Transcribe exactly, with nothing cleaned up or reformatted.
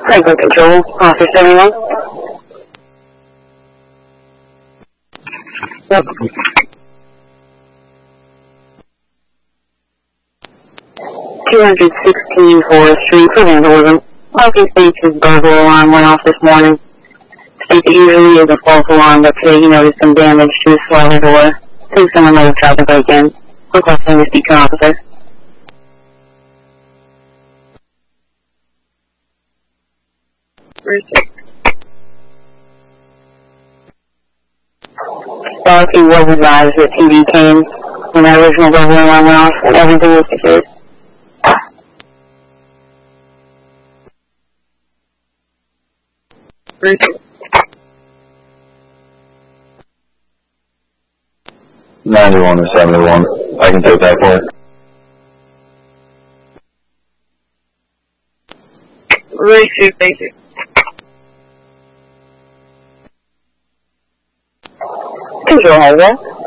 Franklin Control, Officer seventy-one. Yep. two hundred sixteen Forest Street, Vandalism. Parking space's burglar alarm went off this morning. State that usually is a false alarm, but today he noticed some damage to his sliding door. Think someone might have tried to break in. Requesting to speak to an officer. Dorothy was advised that T V came when that original burglar alarm went off and everything was secured. ninety-one to seventy-one. I can take that for it. Receive, thank you. Control, hold that.